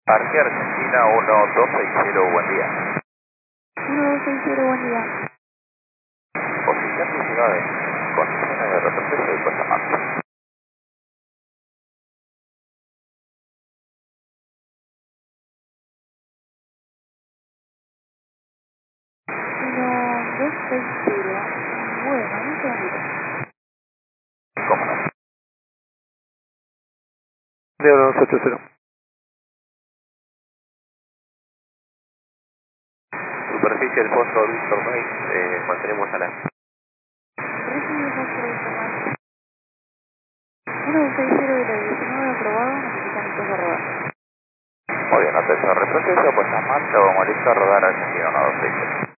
Parque Argentina 1260, buen día. 1260, buen día. Posición 19, condiciones de retroceso y pasamato. Uno, dos, seis, cero. Bueno, un segundito. ¿Cómo no? De 1280. Superficie del fondo Víctor May, mantenemos a la... Recibe nuestro información. 1260 de la 19 aprobado, necesitan a rodar. Muy bien, atención, retroceso, pasamato, vamos listo a rodar Argentina 1260.